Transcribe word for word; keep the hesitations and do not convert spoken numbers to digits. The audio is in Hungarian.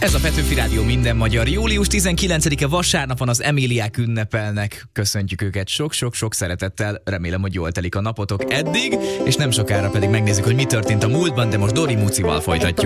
Ez a Petőfi Rádió minden magyar. július tizenkilencedike vasárnapon az Emíliák ünnepelnek. Köszöntjük őket sok-sok-sok szeretettel. Remélem, hogy jól telik a napotok eddig, és nem sokára pedig megnézzük, hogy mi történt a múltban, de most Dori Mucival folytatjuk.